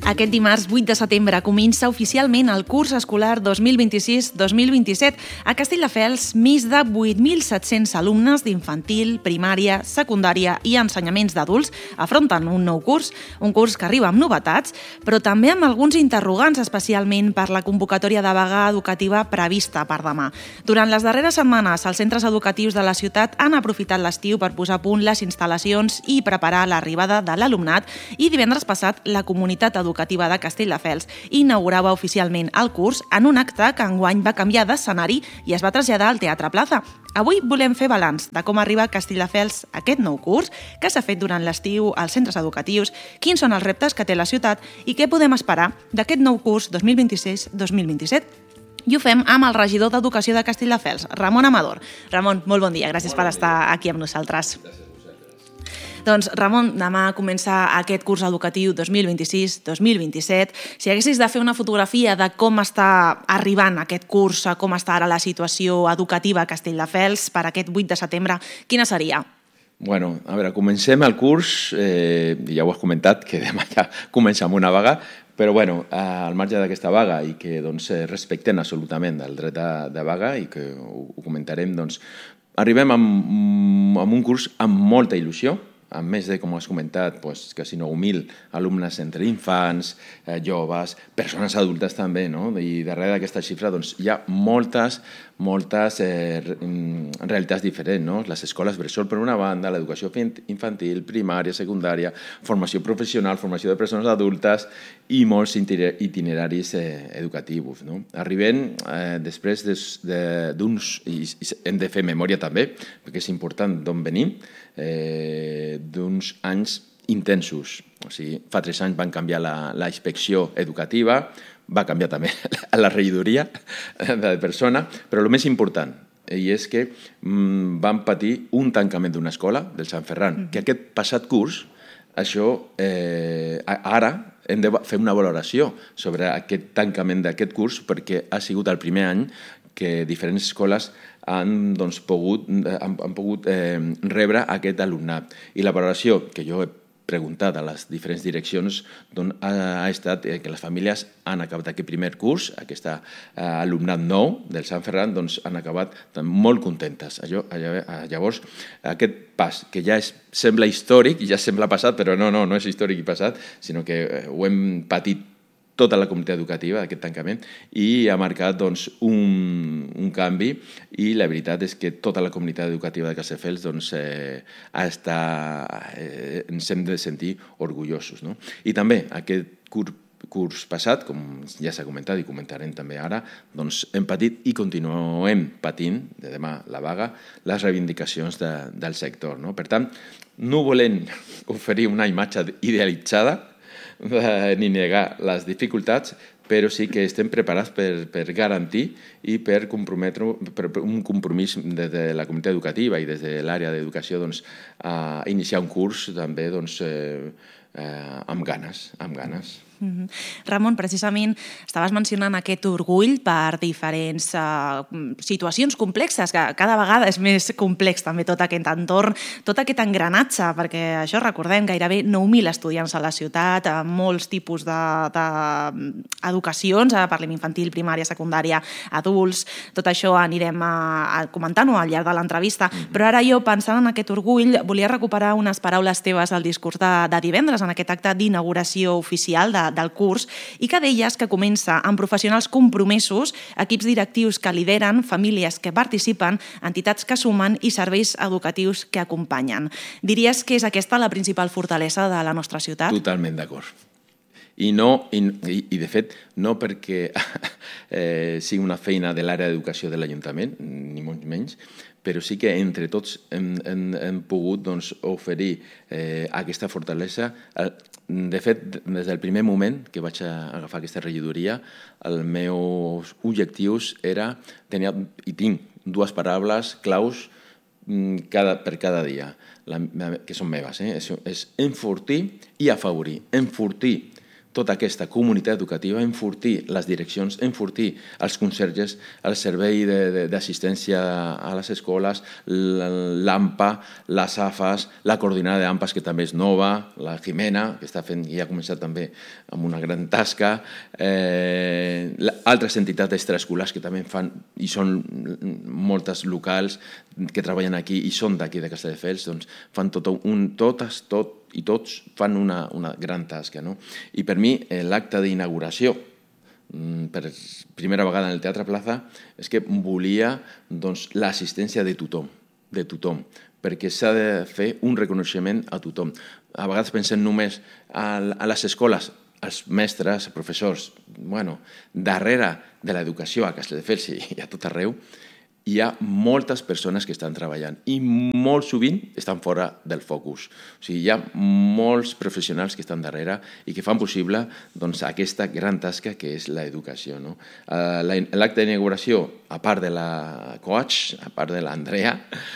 Aquest dimarts 8 de setembre comença oficialment el curs escolar 2026-2027. A Castelldefels, més de 8.700 alumnes d'infantil, primària, secundària i ensenyaments d'adults afronten un nou curs, un curs que arriba amb novetats, però també amb alguns interrogants, especialment per la convocatòria de vaga educativa prevista per demà. Durant les darreres setmanes, els centres educatius de la ciutat han aprofitat l'estiu per posar a punt les instal·lacions i preparar l'arribada de l'alumnat, i divendres passat la comunitat educativa de Castelldefels inaugurava oficialment el curs en un acte que enguany va canviar d'escenari i es va traslladar al Teatre Plaza. Avui volem fer balanç de com arriba a Castelldefels aquest nou curs, què s'ha fet durant l'estiu als centres educatius, quins són els reptes que té la ciutat i què podem esperar d'aquest nou curs 2026-2027. I ho fem amb el regidor d'Educació de Castelldefels, Ramon Amador. Ramon, molt bon dia, gràcies per estar aquí amb nosaltres. Doncs, Ramon, demà comença aquest curs educatiu 2026-2027. Si haguessis de fer una fotografia de com està arribant aquest curs, com està ara la situació educativa a Castelldefels per aquest 8 de setembre, quina seria? Bueno, a veure, comencem el curs, ja ho has comentat, que demà ja comença amb una vaga, però bueno, al marge d'aquesta vaga i que doncs, respectem absolutament el dret de vaga i que ho comentarem, doncs, arribem amb un curs amb molta il·lusió, amb més de, com has comentat, quasi 9.000 alumnes entre infants, joves, persones adultes també, no? I darrere d'aquesta xifra doncs, hi ha moltes realitats diferents, no? Les escoles bressol per una banda, l'educació infantil, primària, secundària, formació professional, formació de persones adultes i molts itineraris educatius, no? Arribem després d'uns, i hem de fer memòria també, perquè és important d'on venim, d'uns anys intensos. O sigui, fa 3 anys van canviar la inspecció educativa, va canviar també la regidoria de persona, però el més important és que van patir un tancament d'una escola, del Sant Ferran, que aquest passat curs, això ara hem de fer una valoració sobre aquest tancament d'aquest curs, perquè ha sigut el primer any que diferents escoles han pogut rebre aquest alumnat. I la valoració que jo he preguntat a les diferents direccions ha estat que les famílies han acabat aquest primer curs, aquest alumnat nou del Sant Ferran, doncs han acabat molt contentes. Llavors, aquest pas, que ja sembla històric, ja sembla passat, però no és històric i passat, sinó que ho hem patit tota la comunitat educativa d'aquest tancament i ha marcat doncs, un canvi, i la veritat és que tota la comunitat educativa de Castelldefels doncs, ens hem de sentir orgullosos. No? I també aquest curs passat, com ja s'ha comentat i comentarem també ara, doncs hem patit i continuem patint, de demà la vaga, les reivindicacions del sector. No? Per tant, no volem oferir una imatge idealitzada ni negar les dificultats, però sí que estem preparats per garantir i per comprometre un compromís des de la comunitat educativa i des de l'àrea d'educació a iniciar un curs també amb ganes. Ramon, precisament estaves mencionant aquest orgull per diferents situacions complexes, que cada vegada és més complex també tot aquest entorn, tot aquest engranatge, perquè això recordem, gairebé 9.000 estudiants a la ciutat, molts tipus d'educacions, parlem infantil, primària, secundària, adults, tot això anirem comentant-ho al llarg de l'entrevista, però ara jo, pensant en aquest orgull, volia recuperar unes paraules teves al discurs de divendres, en aquest acte d'inauguració oficial del curs, i que deies que comença amb professionals compromesos, equips directius que lideren, famílies que participen, entitats que sumen i serveis educatius que acompanyen. Diries que és aquesta la principal fortalesa de la nostra ciutat? Totalment d'acord. I de fet, no perquè sigui una feina de l'àrea d'educació de l'Ajuntament, ni molt menys, però sí que entre tots hem pogut oferir aquesta fortalesa. De fet, des del primer moment que vaig agafar aquesta regidoria, els meus objectius tenia i tinc 2 paraules claus per cada dia, que són meves, és enfortir i afavorir. Enfortir tota aquesta comunitat educativa, enfortir les direccions, enfortir els conserges, el servei d'assistència a les escoles, l'AMPA, les AFAS, la coordinada d'AMPAs, que també és nova, la Jimena, que està fent i ha començat també amb una gran tasca, altres entitats extraescolars que també fan, i són moltes locals que treballen aquí i són d'aquí de Castelldefels, doncs fan tots fan una gran tasca. No? I per mi l'acte d'inauguració, per primera vegada en el Teatre Plaza, és que volia l'assistència de tothom, perquè s'ha de fer un reconeixement a tothom. A vegades pensem només a les escoles, els mestres, professors. Darrere de l'educació a Castelldefels i a tot arreu hi ha moltes persones que estan treballant i molt sovint estan fora del focus. O sigui, hi ha molts professionals que estan darrere i que fan possible aquesta gran tasca que és l'educació. No? L'acte d'inauguració, a part de la coach, a part de l'Andrea,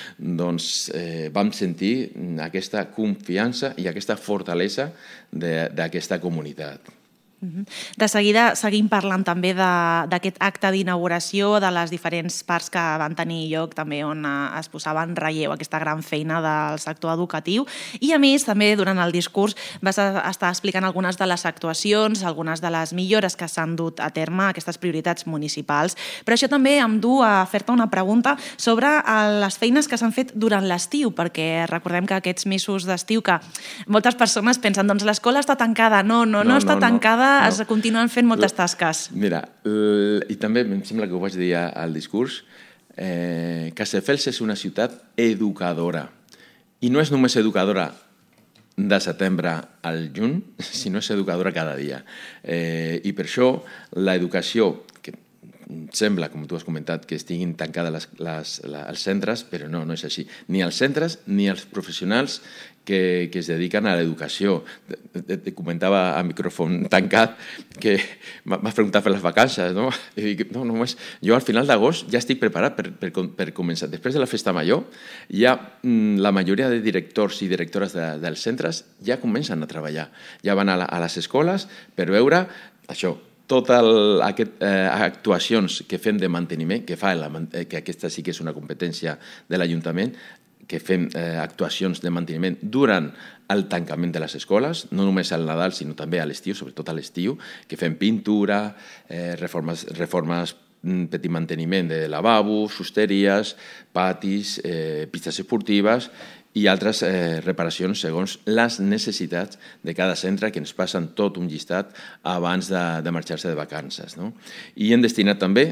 vam sentir aquesta confiança i aquesta fortalesa d'aquesta comunitat. De seguida seguim parlant també d'aquest acte d'inauguració, de les diferents parts que van tenir lloc, també on es posava en relleu aquesta gran feina del sector educatiu. I a més, també durant el discurs vas estar explicant algunes de les actuacions, algunes de les millores que s'han dut a terme, aquestes prioritats municipals. Però això també em du a fer-te una pregunta sobre les feines que s'han fet durant l'estiu, perquè recordem que aquests mesos d'estiu que moltes persones pensen, doncs l'escola està tancada. No està tancada, es continuen fent moltes tasques. Mira, i també em sembla que ho vaig dir al discurs, Castelldefels és una ciutat educadora. I no és només educadora de setembre al juny, sinó és educadora cada dia. I per això l'educació, que sembla, com tu has comentat, que estiguin tancades els centres, però no és així. Ni els centres ni els professionals que es dediquen a l'educació. Te comentava a micròfon tancat que m'has preguntat per les vacances, no? I dic, jo al final d'agost ja estic preparat per començar. Després de la festa major, ja la majoria de directors i directores dels centres ja comencen a treballar. Ja van a les escoles per veure això, totes aquestes actuacions que fem de manteniment, que aquesta sí que és una competència de l'Ajuntament, que fem actuacions de manteniment durant el tancament de les escoles, no només al Nadal, sinó també a l'estiu, sobretot a l'estiu, que fem pintura, reformes, petit manteniment de lavabos, fusteries, patis, pistes esportives i altres reparacions segons les necessitats de cada centre, que ens passen tot un llistat abans de marxar-se de vacances. I hem destinat també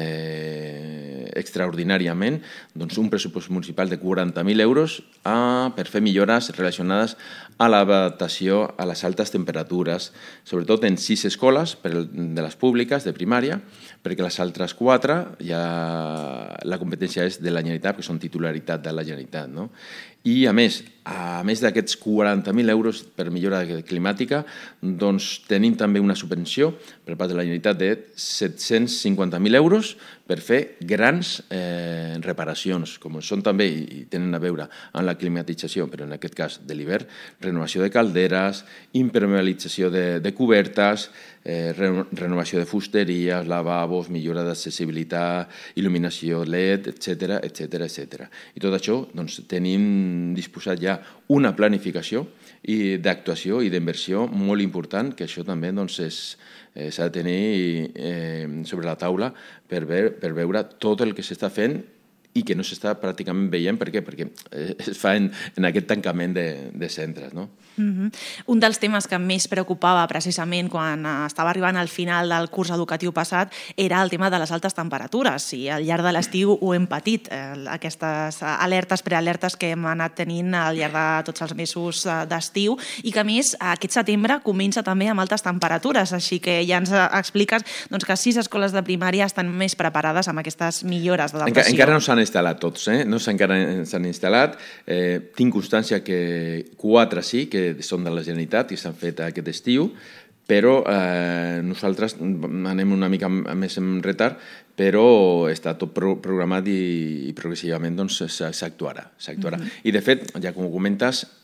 extraordinàriament un pressupost municipal de 40.000 euros per fer millores relacionades a l'adaptació a les altes temperatures, sobretot en 6 escoles de les públiques de primària, perquè les altres 4 ja la competència és de la Generalitat, que són titularitat de la Generalitat. I a més d'aquests 40.000 euros per millora climàtica, tenim també una subvenció per part de la Generalitat de 750.000 euros per fer grans reparacions, com són també i tenen a veure amb la climatització, però en aquest cas de l'hivern, renovació de calderes, impermeabilització de cobertes, renovació de fusteries, lavabos, millora d'accessibilitat, il·luminació LED, etc. I tot això tenim disposat ja una planificació d'actuació i d'inversió molt important, que això també s'ha de tenir sobre la taula per veure tot el que s'està fent i que no s'està pràcticament veient. Per què? Perquè es fa en aquest tancament de centres. Un dels temes que més preocupava precisament quan estava arribant al final del curs educatiu passat era el tema de les altes temperatures. I al llarg de l'estiu ho hem patit, aquestes alertes, prealertes que hem anat tenint al llarg de tots els mesos d'estiu, i que a més aquest setembre comença també amb altes temperatures, així que ja ens expliques que 6 escoles de primària estan més preparades amb aquestes millores d'adaptació. Encara no s'han instal·lat tots, no encara s'han instal·lat. Tinc constància que 4 sí, que són de la Generalitat i s'han fet aquest estiu, però nosaltres anem una mica més en retard, però està tot programat i progressivament s'actuarà. I de fet, ja com ho comentes,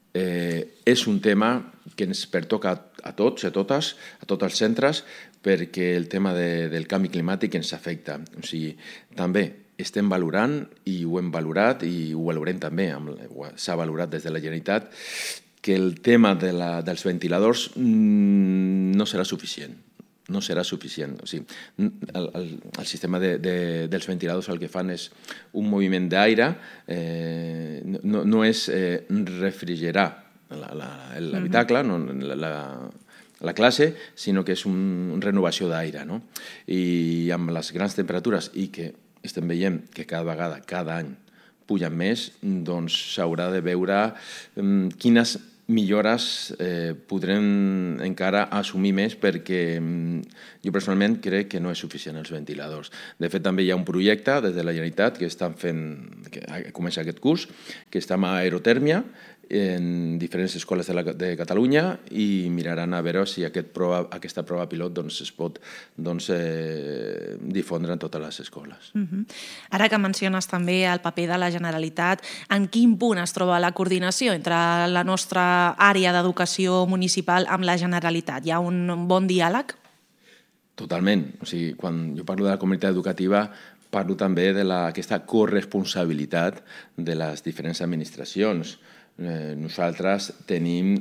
és un tema que ens pertoca a tots, a totes, a tots els centres, perquè el tema del canvi climàtic ens afecta. O sigui, també estem valorant, i ho hem valorat, i ho valorem també, s'ha valorat des de la Generalitat, que el tema dels ventiladors no serà suficient. No serà suficient. O sigui, el sistema dels ventiladors el que fan és un moviment d'aire, no és refrigerar l'habitacle, la classe, sinó que és una renovació d'aire. I amb les grans temperatures, i que estem veient que cada vegada, cada any, pugen més, doncs s'haurà de veure quines millores podrem encara assumir més, perquè jo personalment crec que no és suficient els ventiladors. De fet, també hi ha un projecte des de la Generalitat que estan fent, que ha començat aquest curs, que està amb aerotèrmia en diferents escoles de Catalunya, i miraran a veure si aquesta prova pilot es pot difondre en totes les escoles. Ara que menciones també el paper de la Generalitat, en quin punt es troba la coordinació entre la nostra àrea d'educació municipal amb la Generalitat? Hi ha un bon diàleg? Totalment. O sigui, quan jo parlo de la comunitat educativa, parlo també d'aquesta corresponsabilitat de les diferents administracions. Nosaltres tenim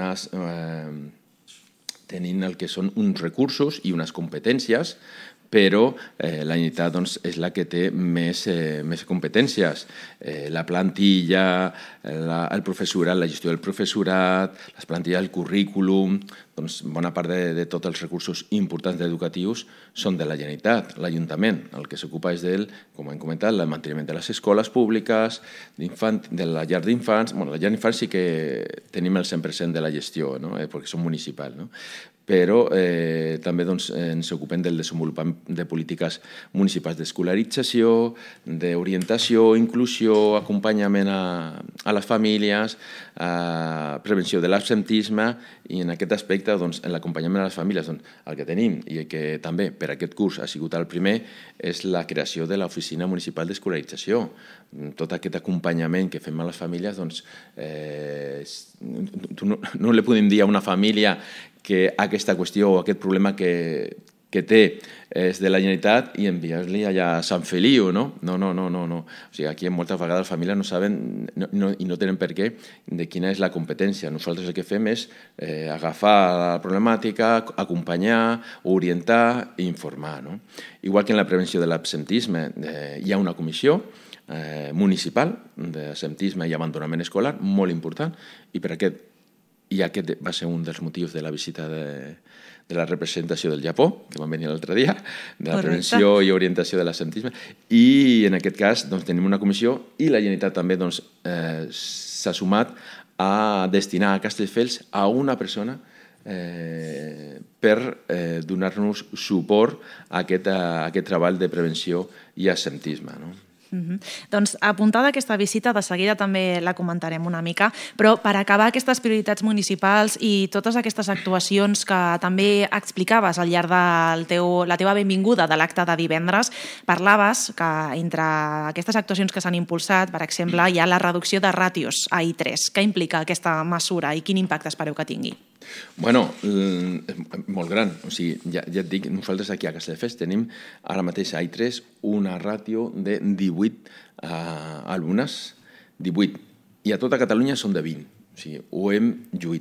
el que són uns recursos i unes competències, però la Generalitat és la que té més competències. La plantilla, el professorat, la gestió del professorat, les plantilles del currículum, bona part de tots els recursos importants educatius són de la Generalitat. L'Ajuntament, el que s'ocupa és com hem comentat, el manteniment de les escoles públiques, de la llar d'infants. La llar d'infants sí que tenim el 100% de la gestió, perquè són municipals, però també ens ocupem del desenvolupament de polítiques municipals d'escolarització, d'orientació, inclusió, acompanyament a les famílies, prevenció de l'absentisme, i en aquest aspecte, en l'acompanyament a les famílies, el que tenim, i que també per aquest curs ha sigut el primer, és la creació de l'Oficina Municipal d'Escolarització. Tot aquest acompanyament que fem a les famílies, no li podem dir a una família que aquesta qüestió o aquest problema que té és de la Generalitat i enviar-li allà a Sant Feliu, no? No. O sigui, aquí moltes vegades les famílies no saben i no tenen per què de quina és la competència. Nosaltres el que fem és agafar la problemàtica, acompanyar, orientar i informar. Igual que en la prevenció de l'absentisme hi ha una comissió municipal d'absentisme i abandonament escolar molt important, i per aquest va ser un dels motius de la visita de la representació del Japó, que van venir l'altre dia, de la prevenció i orientació de l'absentisme, i en aquest cas tenim una comissió, i la Generalitat també s'ha sumat a destinar a Castelldefels a una persona per donar-nos suport a aquest treball de prevenció i absentisme. Doncs apuntada aquesta visita, de seguida també la comentarem una mica, però per acabar aquestes prioritats municipals i totes aquestes actuacions que també explicaves al llarg de la teva benvinguda de l'acte de divendres, parlaves que entre aquestes actuacions que s'han impulsat, per exemple, hi ha la reducció de ràtios a I3. Què implica aquesta mesura i quin impacte espereu que tingui? Bueno, molt gran. O sigui, ja et dic, nosaltres aquí a Castelldefels tenim ara mateix a I3 una ràtio de 18 alumnes, 18, i a tota Catalunya són de 20. O sigui, ho hem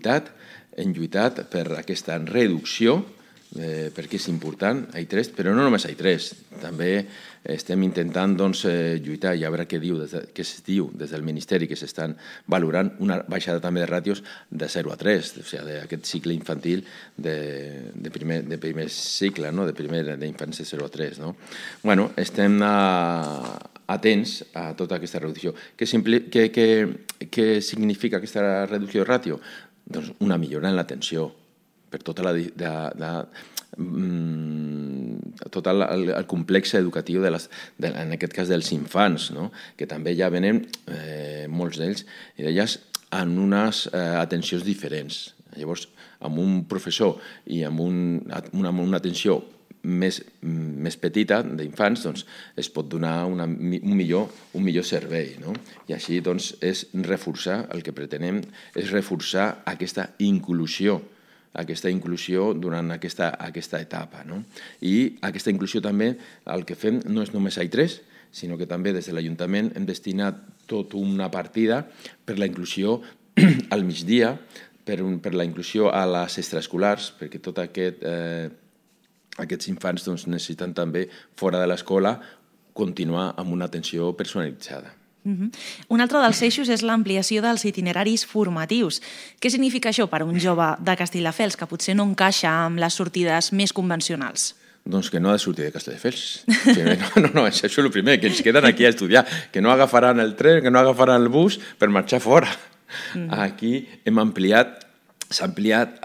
lluitat per aquesta reducció, perquè és important a I3, però no només a I3, també estem intentant lluitar i a veure què es diu des del Ministeri, que s'estan valorant una baixada també de ràtios de 0 a 3, o sigui, d'aquest cicle infantil de primer cicle, d'infants de 0 a 3. Bueno, estem atents a tota aquesta reducció. Què significa aquesta reducció de ràtio? Doncs una millora en l'atenció per tot el complex educatiu, en aquest cas dels infants, que també ja venen molts d'ells i d'elles en unes atencions diferents. Llavors, amb un professor i amb una atenció més petita, d'infants, doncs, es pot donar un millor servei. No? I així doncs, el que pretenem és reforçar aquesta inclusió durant aquesta etapa. No? I aquesta inclusió també, el que fem no és només A3, sinó que també des de l'Ajuntament hem destinat tota una partida per la inclusió al migdia, per la inclusió a les extraescolars, perquè tots aquests infants necessiten també, fora de l'escola, continuar amb una atenció personalitzada. Un altre dels eixos és l'ampliació dels itineraris formatius. Què significa això per a un jove de Castelldefels que potser no encaixa amb les sortides més convencionals? Doncs que no ha de sortir de Castelldefels. No, això és el primer, que ens queden aquí a estudiar, que no agafaran el tren, que no agafaran el bus per marxar fora. Aquí s'ha ampliat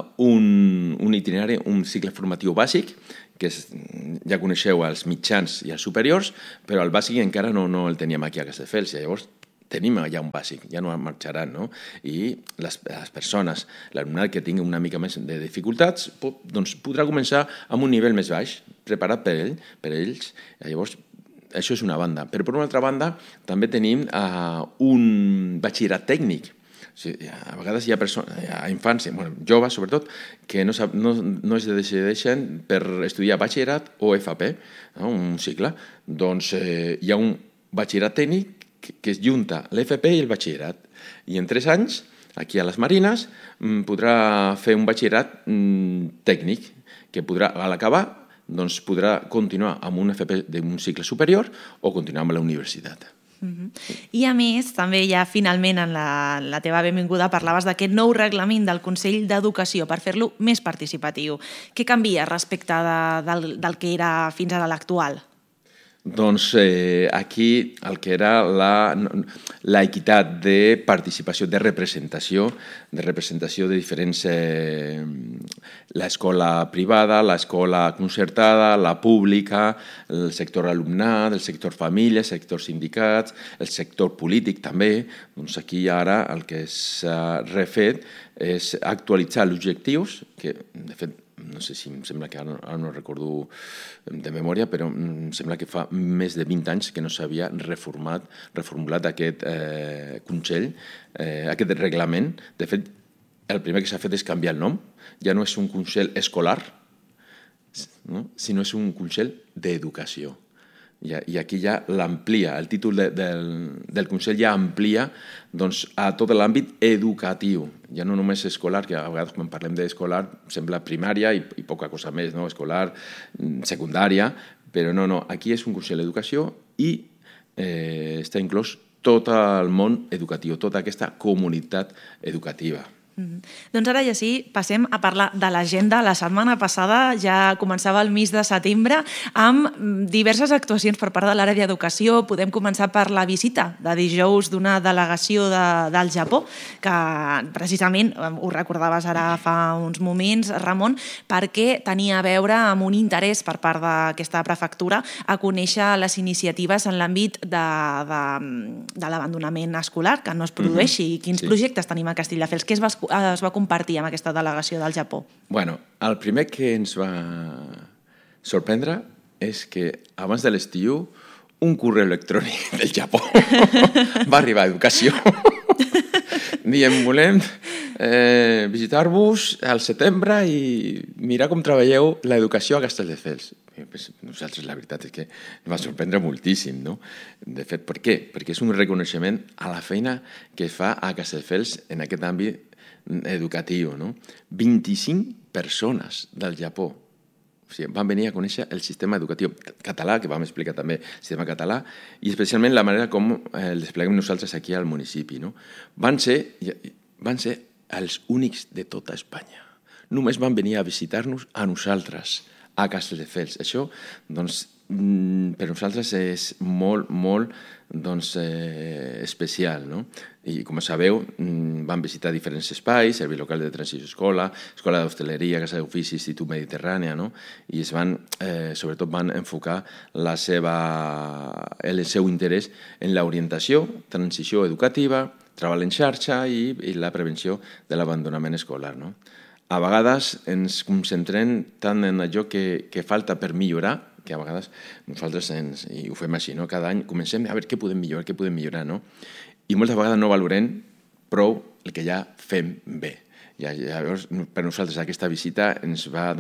un itinerari, un cicle formatiu bàsic, que ja coneixeu els mitjans i els superiors, però el bàsic encara no el teníem aquí a Castelldefels, i llavors tenim ja un bàsic, ja no marxaran, no? I les persones, l'alumnat que tingui una mica més de dificultats, doncs podrà començar amb un nivell més baix, preparat per ells. Llavors, això és una banda. Però per una altra banda, també tenim un batxillerat tècnic. A vegades hi ha infants, joves sobretot, que no es decideixen per estudiar batxillerat o FP, un cicle. Doncs hi ha un batxillerat tècnic que es junta l'FP i el batxillerat. I en 3 anys, aquí a les Marines, podrà fer un batxillerat tècnic, que podrà, a l'acabar, doncs podrà continuar amb un FP d'un cicle superior o continuar amb la universitat. I a més, també ja finalment en la teva benvinguda parlaves d'aquest nou reglament del Consell d'Educació per fer-lo més participatiu. Què canvia respecte del que era fins ara l'actual? Doncs aquí el que era l'equitat de participació, de representació de diferents... l'escola privada, l'escola concertada, la pública, el sector alumnat, el sector família, el sector sindicats, el sector polític també. Doncs aquí ara el que s'ha refet és actualitzar els objectius, que de fet no sé si em sembla que ara no recordo de memòria, però em sembla que fa més de 20 anys que no s'havia reformulat aquest Consell, aquest reglament. De fet, el primer que s'ha fet és canviar el nom. Ja no és un Consell escolar, sinó és un Consell d'Educació. I aquí ja l'amplia, el títol del Consell ja amplia a tot l'àmbit educatiu, ja no només escolar, que a vegades quan parlem d'escolar sembla primària i poca cosa més, escolar, secundària, però no, aquí és un Consell d'Educació i està inclòs tot el món educatiu, tota aquesta comunitat educativa. Doncs ara ja sí, passem a parlar de l'agenda. La setmana passada ja començava el mes de setembre amb diverses actuacions per part de l'àrea d'educació. Podem començar per la visita de dijous d'una delegació del Japó, que precisament, ho recordaves ara fa uns moments, Ramon, perquè tenia a veure amb un interès per part d'aquesta prefectura a conèixer les iniciatives en l'àmbit de l'abandonament escolar, que no es produeixi. Quins projectes tenim a Castelldefels? Què es va compartir amb aquesta delegació del Japó? Bueno, el primer que ens va sorprendre és que abans de l'estiu un correu electrònic del Japó va arribar a Educació. Diem, volem visitar-vos al setembre i mirar com treballeu l'educació a Castelldefels. Nosaltres la veritat és que ens va sorprendre moltíssim, no? De fet, per què? Perquè és un reconeixement a la feina que es fa a Castelldefels en aquest àmbit educatiu, no? 25 persones del Japó van venir a conèixer el sistema educatiu català, que vam explicar també el sistema català, i especialment la manera com el despleguem nosaltres aquí al municipi. Van ser els únics de tota Espanya. Només van venir a visitar-nos a nosaltres, a Castelldefels. Això, doncs, per nosaltres és molt, molt especial, no? I com sabeu, van visitar diferents espais, servei local de transició escola, escola d'hostaleria, casa d'ofici, Institut Mediterrània, no? I sobretot van enfocar el seu interès en l'orientació, transició educativa, treball en xarxa i la prevenció de l'abandonament escolar, no? a vegades ens concentrem tant en allò que falta per millorar, que a vegades nosaltres i ho fem així, no? Cada any comencem a veure què podem millorar, no? I moltes vegades no valorem prou el que ja fem bé. Llavors, per nosaltres aquesta visita ens va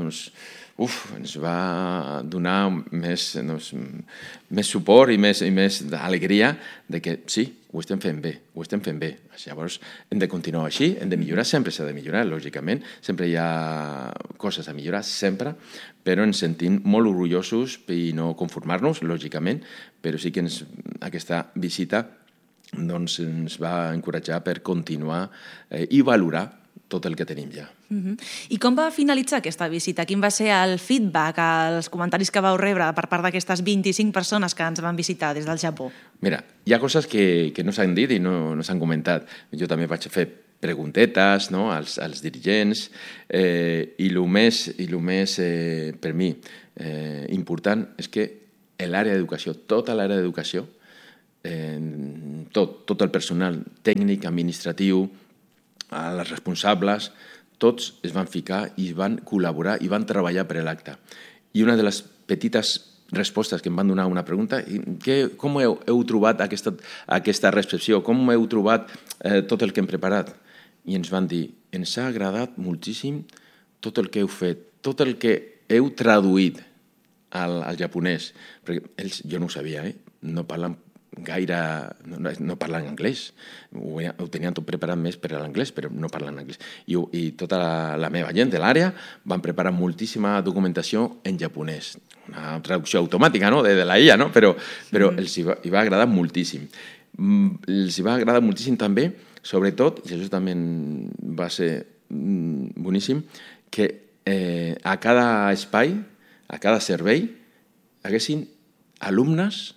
donar més suport i més alegria de que sí, ho estem fent bé. Llavors, hem de continuar així, hem de millorar, sempre s'ha de millorar, lògicament, sempre hi ha coses a millorar, sempre, però ens sentim molt orgullosos i no conformar-nos, lògicament, però sí que aquesta visita ens va encoratjar per continuar i valorar tot el que tenim ja. I com va finalitzar aquesta visita? Quin va ser el feedback, els comentaris que vau rebre per part d'aquestes 25 persones que ens van visitar des del Japó? Mira, hi ha coses que no s'han dit i no s'han comentat. Jo també vaig fer preguntetes, no, als dirigents i el més per mi important és que l'àrea d'educació, tota l'àrea d'educació, tot el personal tècnic, administratiu, els responsables, tots es van ficar i van col·laborar i van treballar per l'acte. I una de les petites respostes que em van donar a una pregunta, com heu trobat aquesta recepció? Com heu trobat tot el que hem preparat? I ens van dir, ens ha agradat moltíssim tot el que heu fet, tot el que heu traduït al japonès. Perquè ells, jo no ho sabia, no parlen gaire, no parlen anglès, ho tenien tot preparat més per a l'anglès, però no parlen anglès. I tota la meva gent de l'àrea van preparar moltíssima documentació en japonès, una traducció automàtica, no?, de la IA, no? Però els hi va agradar moltíssim. Els hi va agradar moltíssim també, sobretot, i això també va ser boníssim, que a cada espai, a cada servei, haguessin alumnes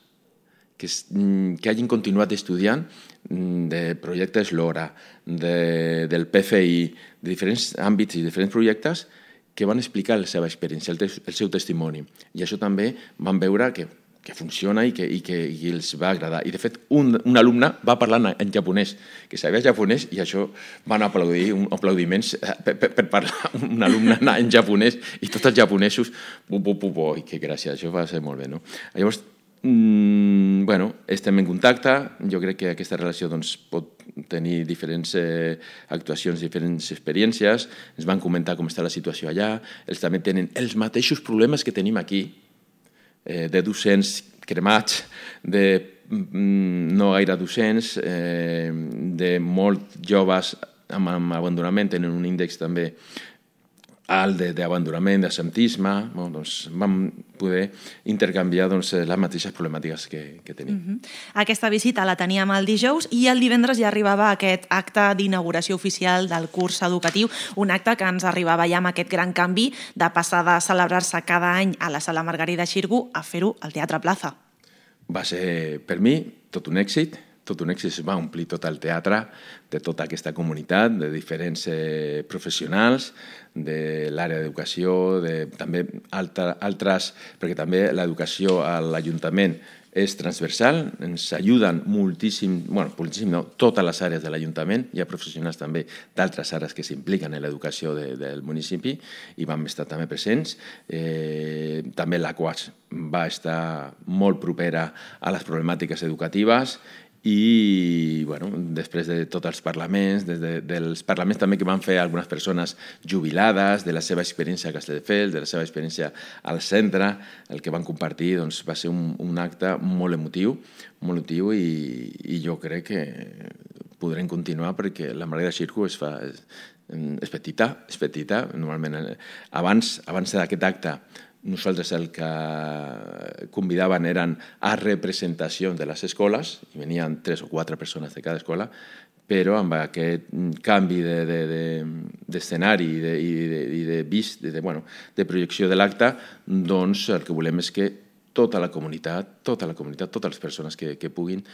que hagin continuat estudiant de projectes LoRa, del PFI, de diferents àmbits i diferents projectes que van explicar la seva experiència, el seu testimoni. I això també van veure que funciona i que els va agradar. I, de fet, un alumne va parlar en japonès, que sabia japonès, i això van aplaudir, aplaudiments per parlar un alumne en japonès, i tots els japonesos, i que gràcia, això va ser molt bé, no? Llavors, estem en contacte, jo crec que aquesta relació pot tenir diferents actuacions, diferents experiències, ens van comentar com està la situació allà, ells també tenen els mateixos problemes que tenim aquí, de docents cremats, de no gaire docents, de molts joves amb abandonament, tenen un índex també alt d'abandonament, d'absentisme, vam poder intercanviar les mateixes problemàtiques que tenim. Aquesta visita la teníem el dijous i el divendres ja arribava aquest acte d'inauguració oficial del curs educatiu, un acte que ens arribava ja amb aquest gran canvi de passar de celebrar-se cada any a la Sala Margarida Xirgu a fer-ho al Teatre Plaza. Va ser, per mi, tot un èxit. Es va omplir tot el teatre de tota aquesta comunitat, de diferents professionals, de l'àrea d'educació, també altres, perquè també l'educació a l'Ajuntament és transversal, ens ajuden moltíssim, moltíssim no, totes les àrees de l'Ajuntament, hi ha professionals també d'altres àrees que s'impliquen en l'educació del municipi i vam estar també presents. També la COAS va estar molt propera a les problemàtiques educatives i després de tots els parlaments, dels parlaments també que van fer algunes persones jubilades, de la seva experiència a Castelldefels, de la seva experiència al centre, el que van compartir va ser un acte molt emotiu i jo crec que podrem continuar perquè la Margarida Xirgu és petita, normalment abans d'aquest acte nosaltres el que convidaven eren a representacions de les escoles, i venien 3 o 4 persones de cada escola, però amb aquest canvi d'escenari i de vist, de projecció de l'acte, doncs el que volem és que tota la comunitat, totes les persones que puguin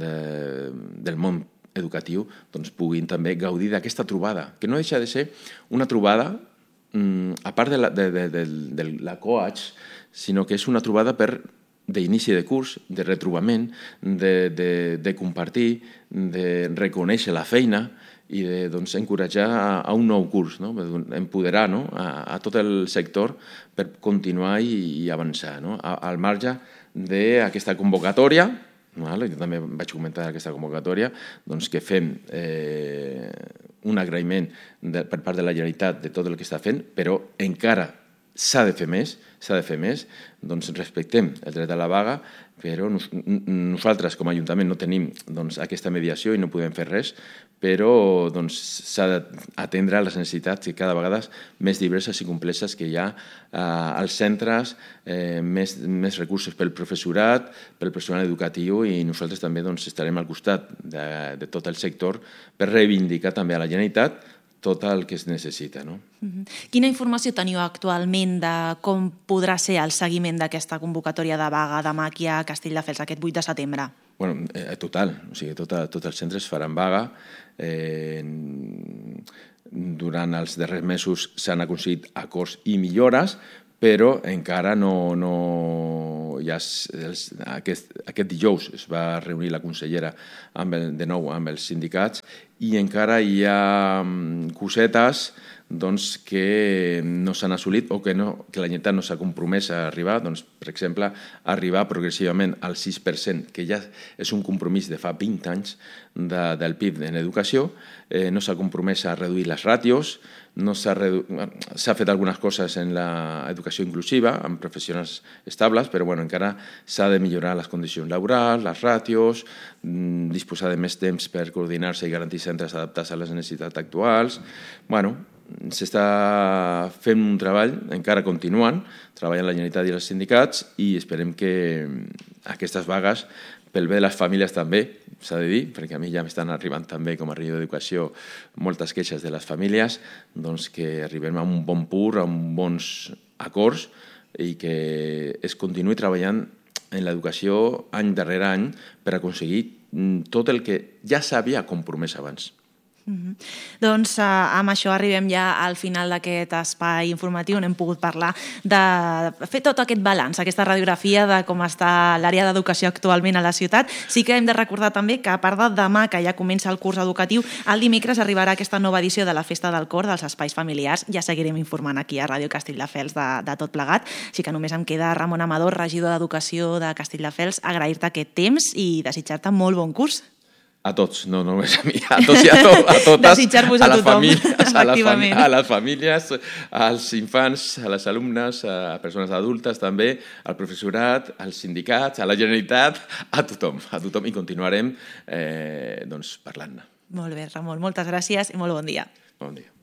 del món educatiu, doncs puguin també gaudir d'aquesta trobada, que no deixa de ser una trobada a part de la COAG, sinó que és una trobada d'inici de curs, de retrobament, de compartir, de reconèixer la feina i d'encoratjar a un nou curs, no? Empoderar, no? A tot el sector per continuar i avançar, no? Al marge d'aquesta convocatòria, jo també vaig comentar aquesta convocatòria, que fem un agraïment per part de la Generalitat de tot el que està fent, però encara s'ha de fer més, respectem el dret a la vaga, però nosaltres com a Ajuntament no tenim aquesta mediació i no podem fer res, però s'ha d'atendre les necessitats que cada vegada més diverses i complexes que hi ha als centres, més recursos pel professorat, pel personal educatiu, i nosaltres també estarem al costat de tot el sector per reivindicar també a la Generalitat tot el que es necessita. Quina informació teniu actualment de com podrà ser el seguiment d'aquesta convocatòria de vaga demà aquí a Castelldefels aquest 8 de setembre? Total, o sigui, tots els centres faran vaga. Durant els darrers mesos s'han aconseguit acords i millores, però encara no... Aquest dijous es va reunir la consellera de nou amb els sindicats i encara hi ha cosetes que no s'han assolit o que la Generalitat no s'ha compromès a arribar. Per exemple, arribar progressivament al 6%, que ja és un compromís de fa 20 anys del PIB en educació. No s'ha compromès a reduir les ràtios, s'ha fet algunes coses en l'educació inclusiva, amb professionals estables, però encara s'ha de millorar les condicions laborals, les ràtios, disposar de més temps per coordinar-se i garantir centres adaptats a les necessitats actuals. S'està fent un treball, encara continuant, treballant la Generalitat i els sindicats, i esperem que aquestes vagues, pel bé de les famílies també, s'ha de dir, perquè a mi ja m'estan arribant també com a regidor d'Educació moltes queixes de les famílies, que arribem a un bon punt, a uns bons acords, i que es continuï treballant en l'educació any darrere any per aconseguir tot el que ja s'havia compromès abans. Doncs amb això arribem ja al final d'aquest espai informatiu on hem pogut parlar de fer tot aquest balanç, aquesta radiografia de com està l'àrea d'educació actualment a la ciutat. Sí que hem de recordar també que a part de demà, que ja comença el curs educatiu, el dimecres arribarà aquesta nova edició de la Festa del Cor dels Espais Familiars. Ja seguirem informant aquí a Ràdio Castelldefels de tot plegat. Així que només em queda, Ramon Amador, regidor d'Educació de Castelldefels, agrair-te aquest temps i desitjar-te molt bon curs. A tots, no només a mi, a tots i a totes, desitjar-vos a tothom, a les famílies, als infants, a les alumnes, a persones adultes també, al professorat, als sindicats, a la Generalitat, a tothom, i continuarem parlant-ne. Molt bé, Ramon, moltes gràcies i molt bon dia. Bon dia.